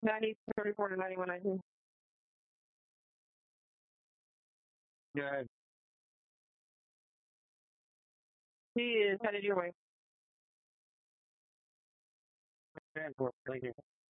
9034 to 9119. Good. He is headed your way. Thank you.